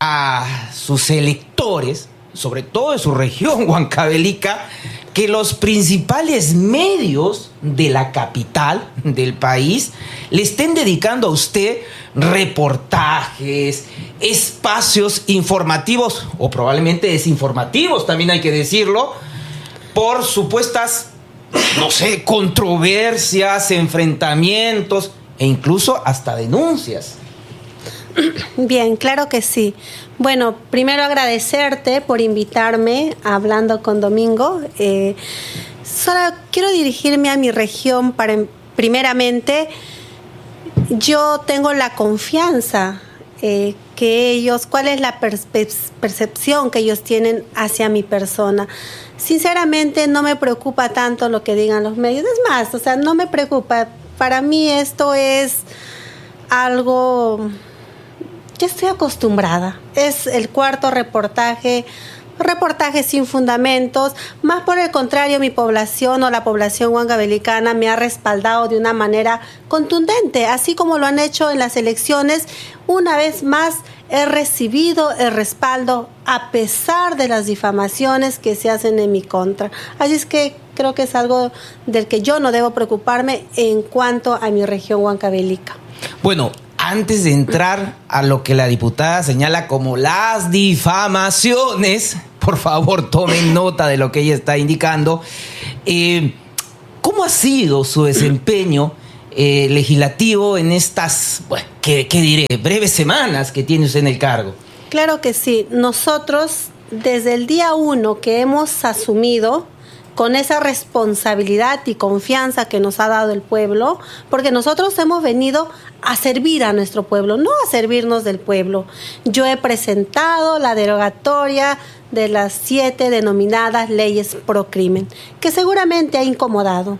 a sus electores, sobre todo de su región, Huancavelica, que los principales medios de la capital del país le estén dedicando a usted reportajes, espacios informativos o probablemente desinformativos, también hay que decirlo, por supuestas, no sé, controversias, enfrentamientos e incluso hasta denuncias. Bien, claro que sí. Bueno, primero agradecerte por invitarme a Hablando con Domingo. Solo quiero dirigirme a mi región primeramente, yo tengo la confianza que ellos, cuál es la percepción que ellos tienen hacia mi persona. Sinceramente no me preocupa tanto lo que digan los medios. Es más, o sea, no me preocupa. Para mí esto es algo... Ya estoy acostumbrada. Es el cuarto reportaje sin fundamentos. Más por el contrario, mi población o la población huancavelicana me ha respaldado de una manera contundente, así como lo han hecho en las elecciones. Una vez más he recibido el respaldo a pesar de las difamaciones que se hacen en mi contra. Así es que creo que es algo del que yo no debo preocuparme en cuanto a mi región huancavelica. Bueno, antes de entrar a lo que la diputada señala como las difamaciones, por favor tomen nota de lo que ella está indicando. ¿Cómo ha sido su desempeño legislativo en estas, bueno, ¿qué diré?, breves semanas que tiene usted en el cargo? Claro que sí. Nosotros, desde el día 1 que hemos asumido con esa responsabilidad y confianza que nos ha dado el pueblo, porque nosotros hemos venido a servir a nuestro pueblo, no a servirnos del pueblo. Yo he presentado la derogatoria de las 7 denominadas leyes pro crimen, que seguramente ha incomodado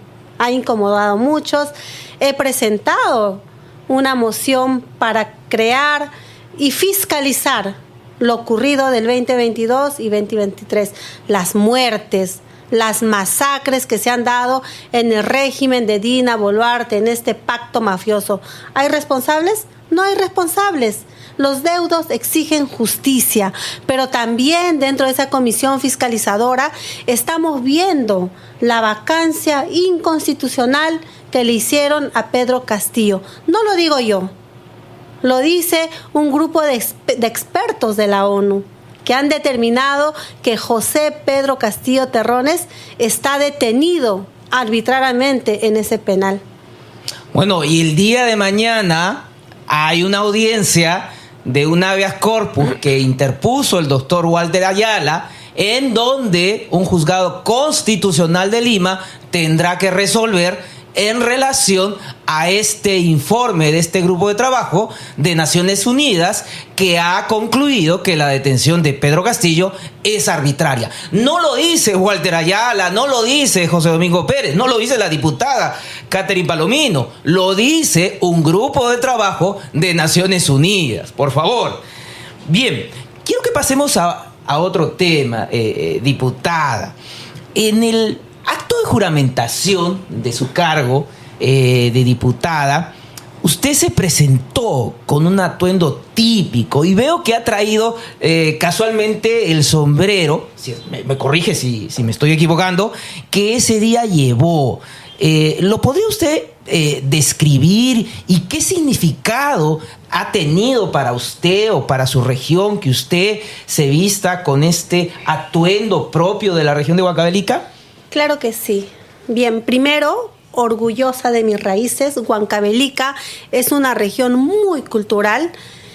a muchos. He presentado una moción para crear y fiscalizar lo ocurrido del 2022 y 2023, las muertes, las masacres que se han dado en el régimen de Dina Boluarte, en este pacto mafioso. ¿Hay responsables? No hay responsables. Los deudos exigen justicia, pero también dentro de esa comisión fiscalizadora estamos viendo la vacancia inconstitucional que le hicieron a Pedro Castillo. No lo digo yo, lo dice un grupo de expertos de la ONU, que han determinado que José Pedro Castillo Terrones está detenido arbitrariamente en ese penal. Bueno, y el día de mañana hay una audiencia de un habeas corpus que interpuso el doctor Walter Ayala, en donde un juzgado constitucional de Lima tendrá que resolver en relación a este informe de este grupo de trabajo de Naciones Unidas, que ha concluido que la detención de Pedro Castillo es arbitraria. No lo dice Walter Ayala, no lo dice José Domingo Pérez, no lo dice la diputada Catherine Palomino, lo dice un grupo de trabajo de Naciones Unidas. Por favor. Bien, quiero que pasemos a otro tema, diputada. En el acto de juramentación de su cargo de diputada, usted se presentó con un atuendo típico y veo que ha traído casualmente el sombrero, me corrige si me estoy equivocando, que ese día llevó. ¿Lo podría usted describir y qué significado ha tenido para usted o para su región que usted se vista con este atuendo propio de la región de Huancavelica? Claro que sí. Bien, primero, orgullosa de mis raíces. Huancavelica es una región muy cultural.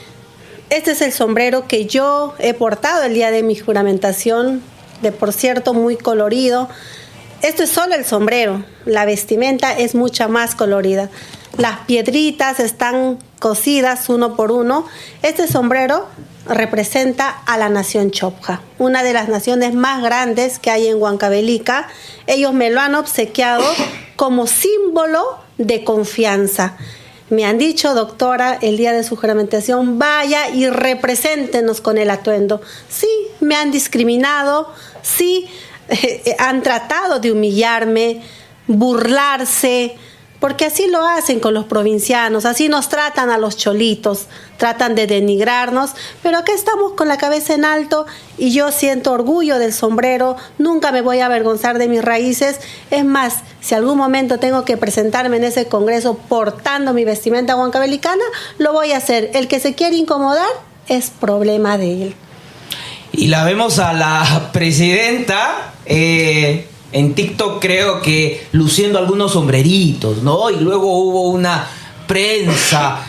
Este es el sombrero que yo he portado el día de mi juramentación, por cierto, muy colorido. Esto es solo el sombrero, la vestimenta es mucha más colorida. Las piedritas están cosidas uno por uno. Este sombrero representa a la nación Chopja, una de las naciones más grandes que hay en Huancavelica. Ellos me lo han obsequiado como símbolo de confianza. Me han dicho, doctora, el día de su juramentación, vaya y represéntenos con el atuendo. Sí, me han discriminado, sí, han tratado de humillarme, burlarse, porque así lo hacen con los provincianos, así nos tratan a los cholitos, tratan de denigrarnos, pero acá estamos con la cabeza en alto y yo siento orgullo del sombrero, nunca me voy a avergonzar de mis raíces. Es más, si algún momento tengo que presentarme en ese congreso portando mi vestimenta huancabelicana, lo voy a hacer. El que se quiere incomodar es problema de él. Y la vemos a la presidenta en TikTok, creo que luciendo algunos sombreritos, ¿no? Y luego hubo una prensa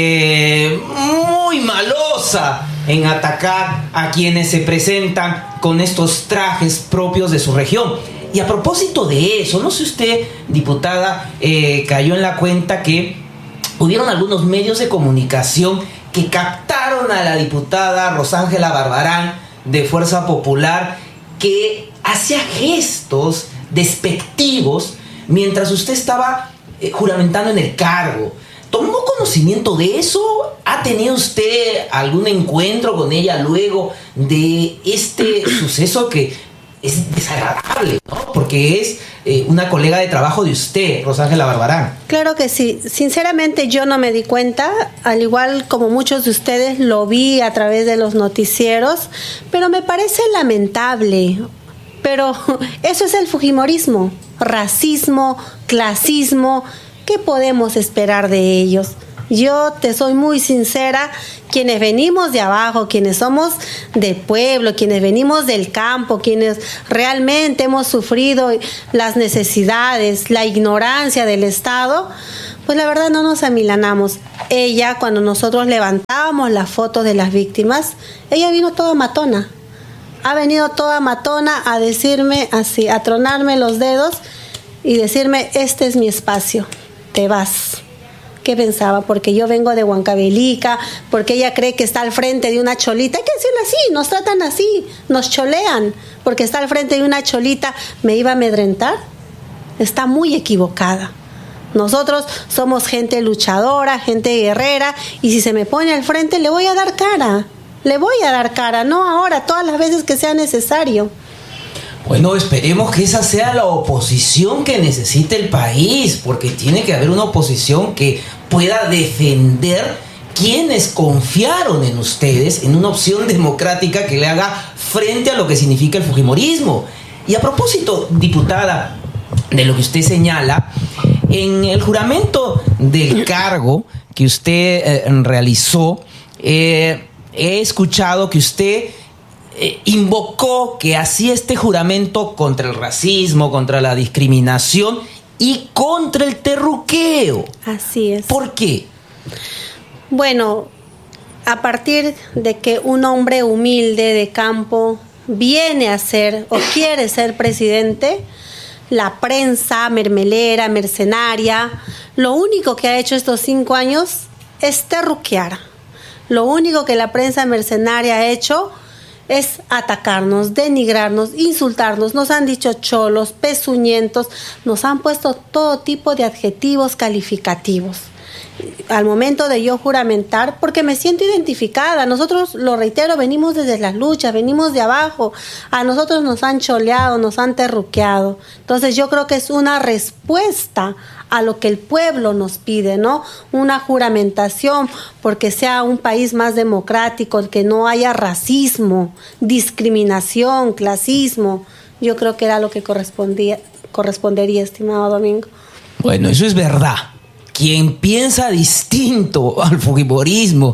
muy malosa en atacar a quienes se presentan con estos trajes propios de su región. Y a propósito de eso, no sé usted, diputada, cayó en la cuenta que hubieron algunos medios de comunicación que captaron a la diputada Rosángela Barbarán de Fuerza Popular, que hacía gestos despectivos mientras usted estaba juramentando en el cargo. ¿Tomó conocimiento de eso? ¿Ha tenido usted algún encuentro con ella luego de este suceso que es desagradable, ¿no? Porque es una colega de trabajo de usted, Rosángela Barbarán. Claro que sí. Sinceramente yo no me di cuenta, al igual como muchos de ustedes lo vi a través de los noticieros, pero me parece lamentable. Pero eso es el fujimorismo, racismo, clasismo. ¿Qué podemos esperar de ellos? Yo te soy muy sincera, quienes venimos de abajo, quienes somos de pueblo, quienes venimos del campo, quienes realmente hemos sufrido las necesidades, la ignorancia del Estado, pues la verdad no nos amilanamos. Ella, cuando nosotros levantábamos las fotos de las víctimas, ella vino toda matona. Ha venido toda matona a decirme así, a tronarme los dedos y decirme, este es mi espacio, te vas. ¿Qué pensaba? Porque yo vengo de Huancavelica, porque ella cree que está al frente de una cholita. Hay que decirlo así, nos tratan así, nos cholean, porque está al frente de una cholita. ¿Me iba a amedrentar? Está muy equivocada. Nosotros somos gente luchadora, gente guerrera, y si se me pone al frente le voy a dar cara. Le voy a dar cara, no ahora, todas las veces que sea necesario. Bueno, esperemos que esa sea la oposición que necesite el país, porque tiene que haber una oposición que pueda defender quienes confiaron en ustedes, en una opción democrática que le haga frente a lo que significa el fujimorismo. Y a propósito, diputada, de lo que usted señala, en el juramento del cargo que usted realizó, he escuchado que usted invocó que hacía este juramento contra el racismo, contra la discriminación y contra el terruqueo. Así es. ¿Por qué? Bueno, a partir de que un hombre humilde de campo viene a ser o quiere ser presidente, la prensa mermelera, mercenaria, lo único que ha hecho estos 5 años es terruquear. Lo único que la prensa mercenaria ha hecho es atacarnos, denigrarnos, insultarnos. Nos han dicho cholos, pezuñentos, nos han puesto todo tipo de adjetivos calificativos. Al momento de yo juramentar, porque me siento identificada, nosotros, lo reitero, venimos desde las luchas, venimos de abajo, a nosotros nos han choleado, nos han terruqueado. Entonces yo creo que es una respuesta a lo que el pueblo nos pide, ¿no? Una juramentación porque sea un país más democrático, que no haya racismo, discriminación, clasismo. Yo creo que era lo que correspondería, estimado Domingo. Bueno, eso es verdad. Quien piensa distinto al fujimorismo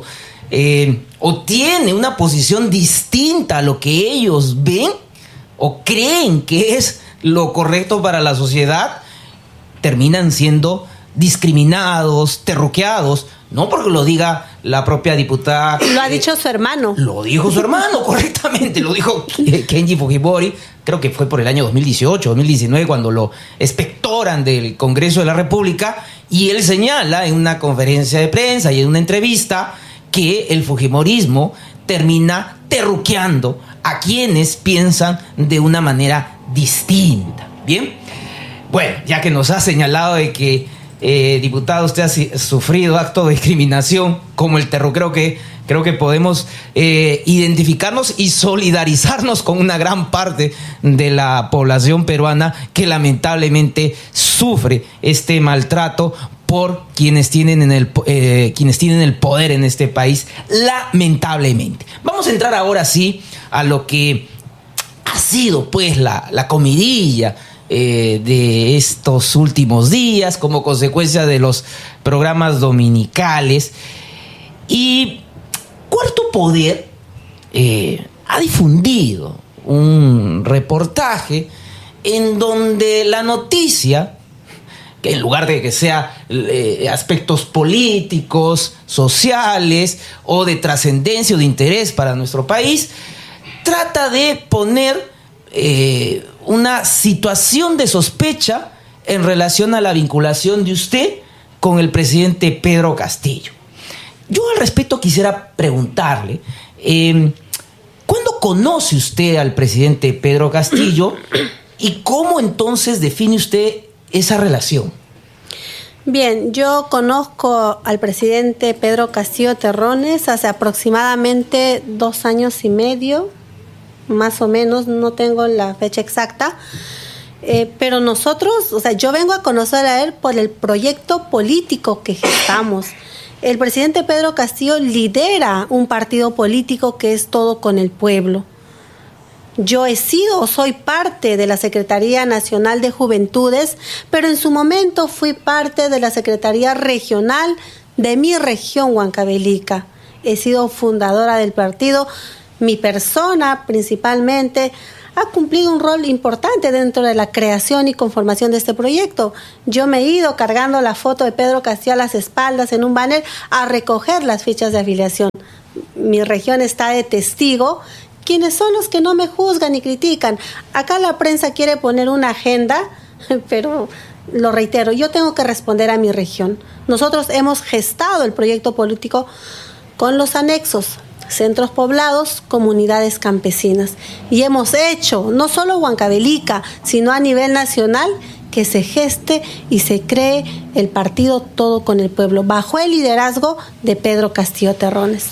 o tiene una posición distinta a lo que ellos ven o creen que es lo correcto para la sociedad, terminan siendo discriminados, terruqueados, no porque lo diga la propia diputada. Lo ha dicho su hermano. Lo dijo su hermano, correctamente, lo dijo Kenji Fujimori, creo que fue por el año 2018, 2019, cuando lo expectoran del Congreso de la República, y él señala en una conferencia de prensa y en una entrevista que el fujimorismo termina terruqueando a quienes piensan de una manera distinta. ¿Bien? Bueno, ya que nos ha señalado de que, diputado, usted ha sufrido actos de discriminación como el terruqueo que creo que podemos identificarnos y solidarizarnos con una gran parte de la población peruana que lamentablemente sufre este maltrato por quienes tienen el poder en este país, lamentablemente. Vamos a entrar ahora sí a lo que ha sido pues la comidilla de estos últimos días como consecuencia de los programas dominicales. Y Cuarto Poder ha difundido un reportaje en donde la noticia, que en lugar de que sea aspectos políticos, sociales o de trascendencia o de interés para nuestro país, trata de poner una situación de sospecha en relación a la vinculación de usted con el presidente Pedro Castillo. Yo al respecto quisiera preguntarle, ¿cuándo conoce usted al presidente Pedro Castillo y cómo entonces define usted esa relación? Bien, yo conozco al presidente Pedro Castillo Terrones hace aproximadamente 2 años y medio, más o menos, no tengo la fecha exacta, pero nosotros, o sea, yo vengo a conocer a él por el proyecto político que gestamos. El presidente Pedro Castillo lidera un partido político que es Todo con el Pueblo. Yo he sido o soy parte de la Secretaría Nacional de Juventudes, pero en su momento fui parte de la Secretaría Regional de mi región, Huancavelica. He sido fundadora del partido. Mi persona, principalmente, ha cumplido un rol importante dentro de la creación y conformación de este proyecto. Yo me he ido cargando la foto de Pedro Castillo a las espaldas en un banner a recoger las fichas de afiliación. Mi región está de testigo. ¿Quiénes son los que no me juzgan y critican? Acá la prensa quiere poner una agenda, pero lo reitero, yo tengo que responder a mi región. Nosotros hemos gestado el proyecto político con los anexos, centros poblados, comunidades campesinas. Y hemos hecho, no solo Huancavelica, sino a nivel nacional, que se geste y se cree el partido Todo con el Pueblo, bajo el liderazgo de Pedro Castillo Terrones.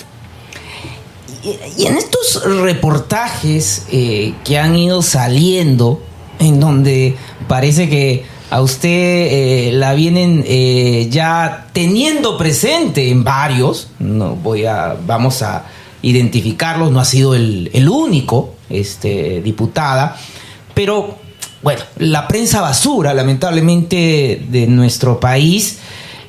Y en estos reportajes que han ido saliendo, en donde parece que a usted la vienen ya teniendo presente en varios, vamos a identificarlos, no ha sido el único, diputada, pero bueno, la prensa basura, lamentablemente, de nuestro país,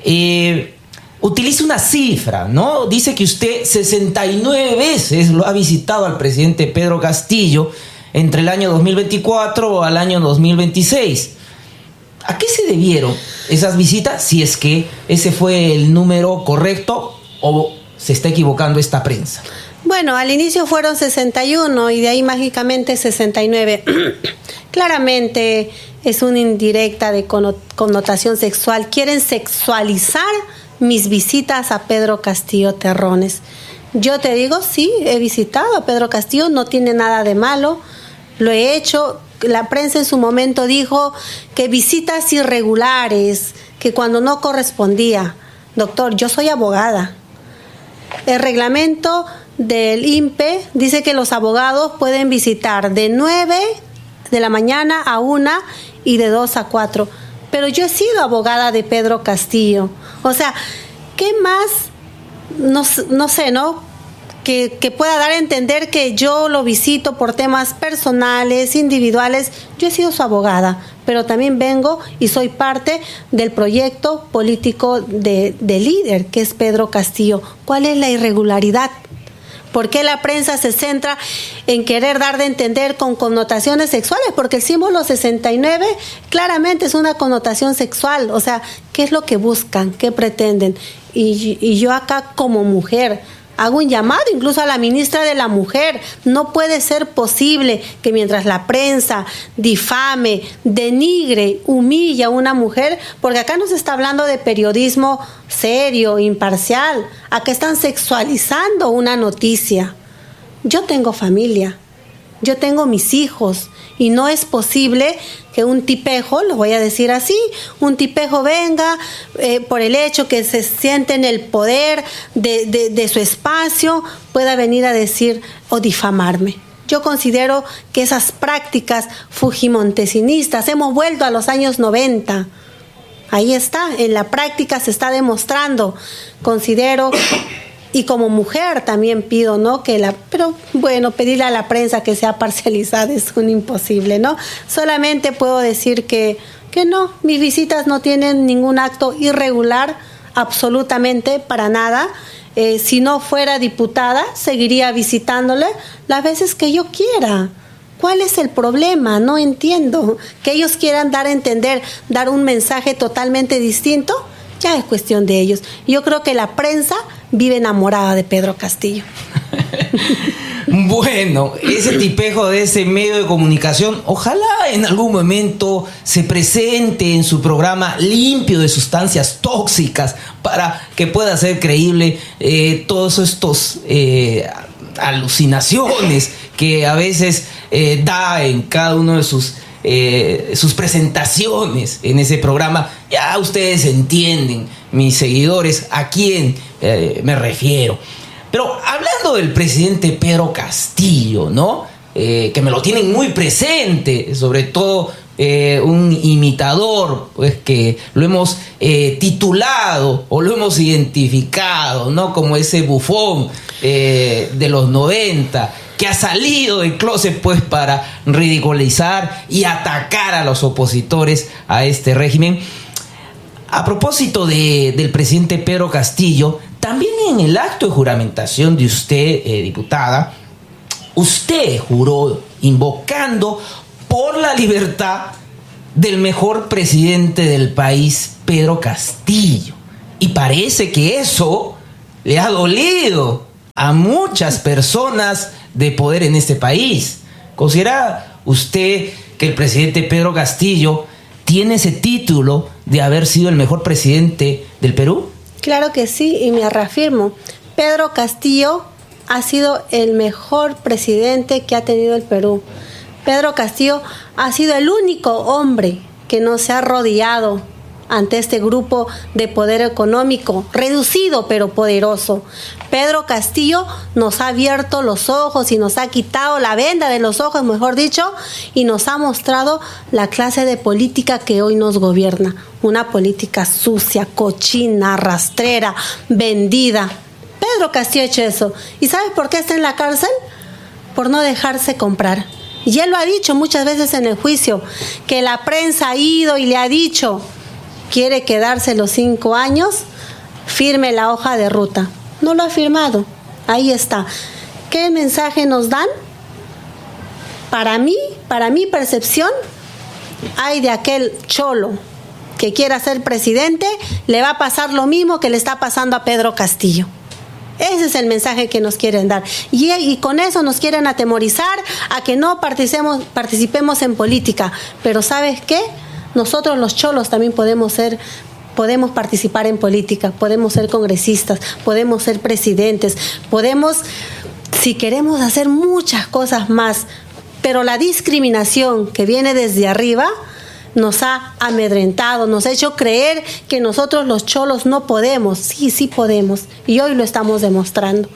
utiliza una cifra, ¿no? Dice que usted 69 veces lo ha visitado al presidente Pedro Castillo entre el año 2024 al año 2026. ¿A qué se debieron esas visitas? Si es que ese fue el número correcto o se está equivocando esta prensa. Bueno, al inicio fueron 61 y de ahí mágicamente 69. Claramente es una indirecta de connotación sexual. Quieren sexualizar mis visitas a Pedro Castillo Terrones. Yo te digo, sí, he visitado a Pedro Castillo, no tiene nada de malo, lo he hecho. La prensa en su momento dijo que visitas irregulares, que cuando no correspondía. Doctor, yo soy abogada. El reglamento del INPE dice que los abogados pueden visitar de 9 de la mañana a 1 y de 2 a 4. Pero yo he sido abogada de Pedro Castillo. O sea, ¿qué más? No sé, ¿no? Que pueda dar a entender que yo lo visito por temas personales, individuales. Yo he sido su abogada, pero también vengo y soy parte del proyecto político de líder, que es Pedro Castillo. ¿Cuál es la irregularidad? ¿Por qué la prensa se centra en querer dar de entender con connotaciones sexuales? Porque el símbolo 69 claramente es una connotación sexual. O sea, ¿qué es lo que buscan? ¿Qué pretenden? Y yo acá como mujer hago un llamado incluso a la ministra de la Mujer. No puede ser posible que mientras la prensa difame, denigre, humilla a una mujer, porque acá no se está hablando de periodismo serio, imparcial. Acá están sexualizando una noticia. Yo tengo familia. Yo tengo mis hijos y no es posible que un tipejo, lo voy a decir así, un tipejo venga por el hecho que se siente en el poder de su espacio, pueda venir a decir o difamarme. Yo considero que esas prácticas fujimontesinistas, hemos vuelto a los años 90. Ahí está, en la práctica se está demostrando. Considero, y como mujer también pido, ¿no? Pero bueno, pedirle a la prensa que sea parcializada es un imposible, ¿no? Solamente puedo decir que no, mis visitas no tienen ningún acto irregular, absolutamente, para nada. Si no fuera diputada, seguiría visitándole las veces que yo quiera. ¿Cuál es el problema? No entiendo. Que ellos quieran dar a entender, dar un mensaje totalmente distinto, ya es cuestión de ellos. Yo creo que la prensa vive enamorada de Pedro Castillo. Bueno, ese tipejo de ese medio de comunicación, ojalá en algún momento se presente en su programa limpio de sustancias tóxicas para que pueda ser creíble todos estos alucinaciones que a veces da en cada uno de sus presentaciones en ese programa. Ya ustedes entienden, mis seguidores, a quién me refiero. Pero hablando del presidente Pedro Castillo, ¿no? Que me lo tienen muy presente, sobre todo un imitador, pues que lo hemos titulado o lo hemos identificado, ¿no? Como ese bufón de los 90, que ha salido del closet pues para ridiculizar y atacar a los opositores a este régimen. A propósito del presidente Pedro Castillo, también en el acto de juramentación de usted, diputada, usted juró invocando por la libertad del mejor presidente del país, Pedro Castillo. Y parece que eso le ha dolido a muchas personas de poder en este país. ¿Considera usted que el presidente Pedro Castillo tiene ese título de haber sido el mejor presidente del Perú? Claro que sí, y me reafirmo. Pedro Castillo ha sido el mejor presidente que ha tenido el Perú. Pedro Castillo ha sido el único hombre que no se ha arrodillado ante este grupo de poder económico, reducido pero poderoso. Pedro Castillo nos ha abierto los ojos y nos ha quitado la venda de los ojos, mejor dicho, y nos ha mostrado la clase de política que hoy nos gobierna. Una política sucia, cochina, rastrera, vendida. Pedro Castillo ha hecho eso. ¿Y sabes por qué está en la cárcel? Por no dejarse comprar. Y él lo ha dicho muchas veces en el juicio, que la prensa ha ido y le ha dicho: quiere quedarse los 5 años, firme la hoja de ruta. No lo ha firmado. Ahí está. ¿Qué mensaje nos dan? Para mi percepción, hay de aquel cholo que quiera ser presidente, le va a pasar lo mismo que le está pasando a Pedro Castillo. Ese es el mensaje que nos quieren dar. Y con eso nos quieren atemorizar a que no participemos en política. Pero ¿sabes qué? Nosotros los cholos también podemos participar en política, podemos ser congresistas, podemos ser presidentes, podemos, si queremos, hacer muchas cosas más. Pero la discriminación que viene desde arriba nos ha amedrentado, nos ha hecho creer que nosotros los cholos no podemos. Sí podemos, y hoy lo estamos demostrando.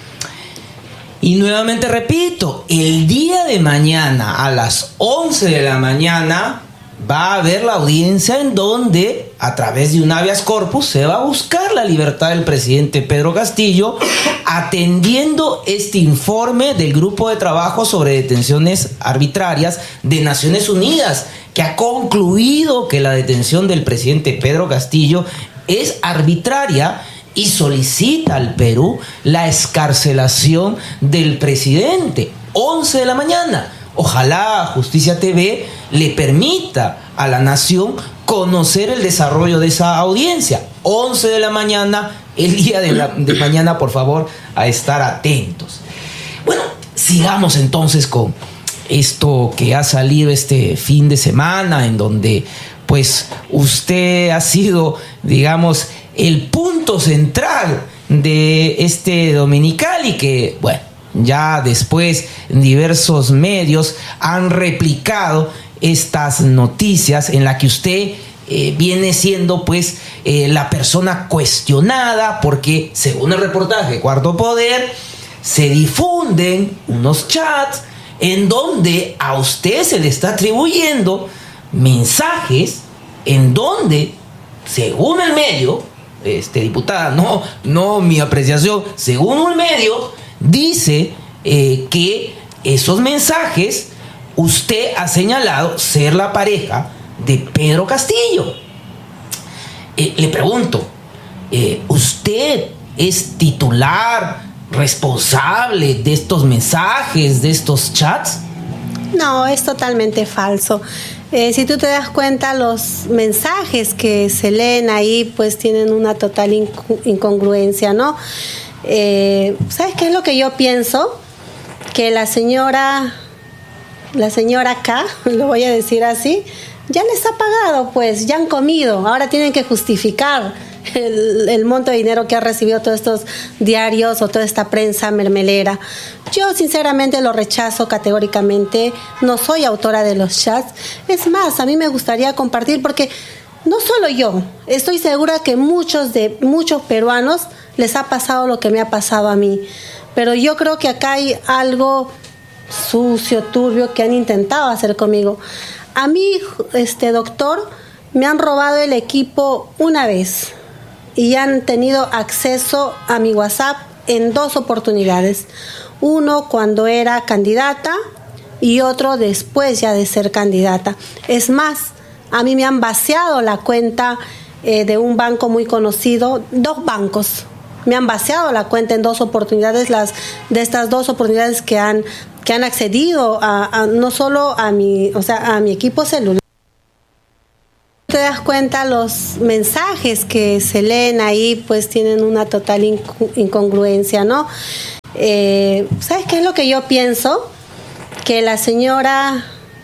Y nuevamente repito, el día de mañana a las 11 de la mañana va a haber la audiencia en donde, a través de un habeas corpus, se va a buscar la libertad del presidente Pedro Castillo, atendiendo este informe del Grupo de Trabajo sobre Detenciones Arbitrarias de Naciones Unidas, que ha concluido que la detención del presidente Pedro Castillo es arbitraria y solicita al Perú la excarcelación del presidente. 11 de la mañana. Ojalá Justicia TV le permita a la nación conocer el desarrollo de esa audiencia. 11 de la mañana, el día de mañana, por favor, a estar atentos. Bueno, sigamos entonces con esto que ha salido este fin de semana, en donde pues usted ha sido, digamos, el punto central de este dominical, y que, bueno, ya después diversos medios han replicado estas noticias en la que usted viene siendo pues la persona cuestionada, porque según el reportaje de Cuarto Poder se difunden unos chats en donde a usted se le está atribuyendo mensajes en donde, según el medio, diputada, no mi apreciación, según un medio, dice que esos mensajes usted ha señalado ser la pareja de Pedro Castillo. Le pregunto, ¿usted es titular, responsable de estos mensajes, de estos chats? No, es totalmente falso. Si tú te das cuenta, los mensajes que se leen ahí pues tienen una total incongruencia, ¿no? ¿Sabes qué es lo que yo pienso? Que la señora K, lo voy a decir así, ya les ha pagado, pues, ya han comido. Ahora tienen que justificar el monto de dinero que ha recibido todos estos diarios o toda esta prensa mermelera. Yo sinceramente lo rechazo categóricamente. No soy autora de los chats. Es más, a mí me gustaría compartir, porque no solo yo, estoy segura que muchos peruanos les ha pasado lo que me ha pasado a mí. Pero yo creo que acá hay algo sucio, turbio, que han intentado hacer conmigo. A mí, doctor, me han robado el equipo una vez y han tenido acceso a mi WhatsApp en 2 oportunidades. Uno cuando era candidata y otro después ya de ser candidata. Es más, a mí me han vaciado la cuenta de un banco muy conocido, 2 bancos. Me han vaciado la cuenta en 2 oportunidades, de estas 2 oportunidades que han accedido a no solo a mi equipo celular. Te das cuenta, los mensajes que se leen ahí pues tienen una total incongruencia, ¿no? ¿Sabes qué es lo que yo pienso? Que la señora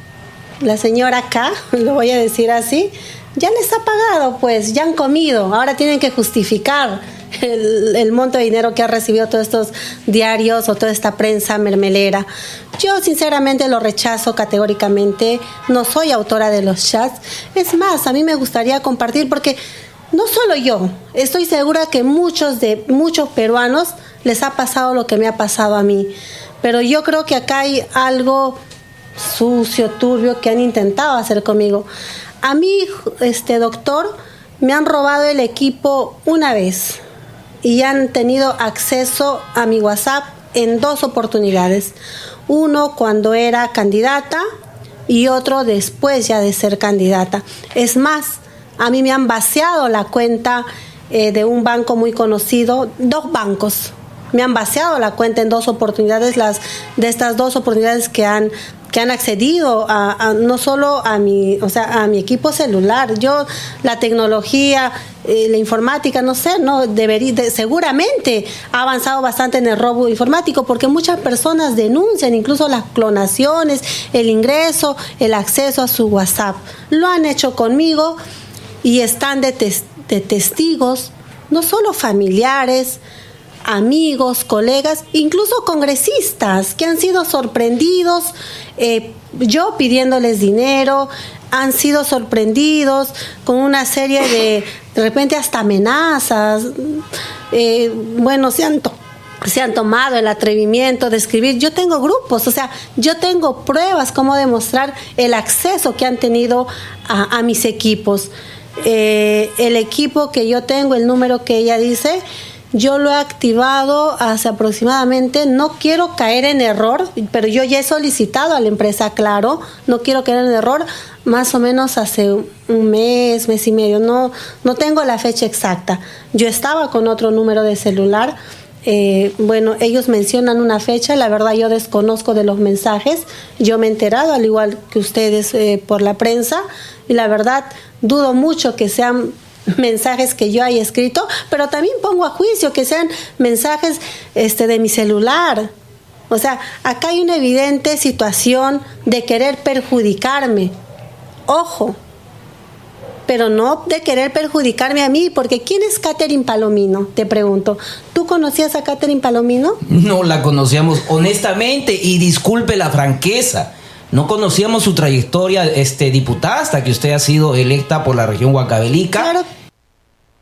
K, lo voy a decir así, ya les ha pagado, pues, ya han comido. Ahora tienen que justificar el monto de dinero que ha recibido todos estos diarios o toda esta prensa mermelera. Yo sinceramente lo rechazo categóricamente. No soy autora de los chats. Es más, a mí me gustaría compartir, porque no solo yo, estoy segura que muchos peruanos les ha pasado lo que me ha pasado a mí. Pero yo creo que acá hay algo sucio, turbio, que han intentado hacer conmigo. A mí, doctor, me han robado el equipo una vez y han tenido acceso a mi WhatsApp en 2 oportunidades. Uno cuando era candidata y otro después ya de ser candidata. Es más, a mí me han vaciado la cuenta de un banco muy conocido, 2 bancos. Me han vaciado la cuenta en 2 oportunidades, de estas 2 oportunidades que han accedido a no solo a mi equipo celular. Yo, la tecnología, la informática, no sé, seguramente ha avanzado bastante en el robo informático, porque muchas personas denuncian incluso las clonaciones, el ingreso, el acceso a su WhatsApp. Lo han hecho conmigo y están de testigos, no solo familiares, amigos, colegas, incluso congresistas que han sido sorprendidos, yo pidiéndoles dinero, han sido sorprendidos con una serie de repente hasta amenazas. Se han tomado el atrevimiento de escribir. Yo tengo grupos, yo tengo pruebas cómo demostrar el acceso que han tenido a mis equipos. El equipo que yo tengo, el número que ella dice, yo lo he activado hace aproximadamente, no quiero caer en error, pero yo ya he solicitado a la empresa Claro, no quiero caer en error, más o menos hace un mes y medio, no tengo la fecha exacta. Yo estaba con otro número de celular, ellos mencionan una fecha, la verdad yo desconozco de los mensajes, yo me he enterado al igual que ustedes por la prensa, y la verdad dudo mucho que sean mensajes que yo haya escrito, pero también pongo a juicio que sean mensajes de mi celular. Acá hay una evidente situación de querer perjudicarme. Ojo, pero no de querer perjudicarme a mí, porque ¿quién es Catherine Palomino? Te pregunto. ¿Tú conocías a Catherine Palomino? No la conocíamos, honestamente, y disculpe la franqueza. No conocíamos su trayectoria, diputada, hasta que usted ha sido electa por la región Huancavelica. Claro.